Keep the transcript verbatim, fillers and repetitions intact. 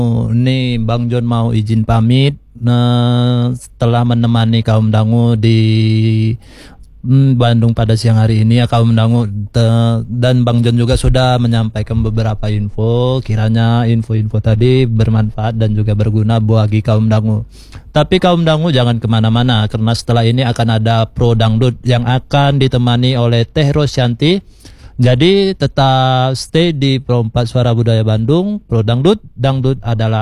Ini Bang John mau izin pamit nah, setelah menemani kaum dangu di hmm, Bandung pada siang hari ini ya kaum dangu te- dan Bang John juga sudah menyampaikan beberapa info, kiranya info-info tadi bermanfaat dan juga berguna bagi kaum dangu. Tapi kaum dangu jangan kemana-mana karena setelah ini akan ada Pro Dangdut yang akan ditemani oleh Teh Rosyanti. Jadi tetap stay di Pro empat Suara Budaya Bandung. Pro Dangdut, Dangdut adalah